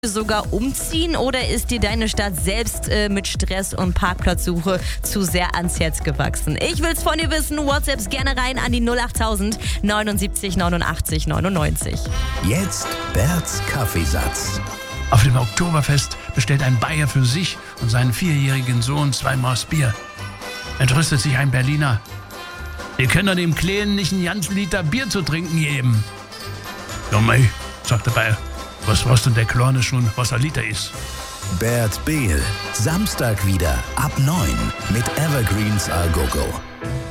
sogar umziehen oder ist dir deine Stadt selbst mit Stress und Parkplatzsuche zu sehr ans Herz gewachsen? Ich will's von dir wissen. WhatsApps gerne rein an die 08000 79 89 99. Jetzt Berts Kaffeesatz. Auf dem Oktoberfest bestellt ein Bayer für sich und seinen 4-jährigen Sohn 2 Maß Bier. Entrüstet sich ein Berliner. Wir können doch dem Kleinen nicht einen ganzen Liter Bier zu trinken geben. Ja, mei, sagt der Bayer. Was weiß denn der Kleine schon, was ein Liter ist? Bert Behl, Samstag wieder ab 9 mit Evergreens A Go Go.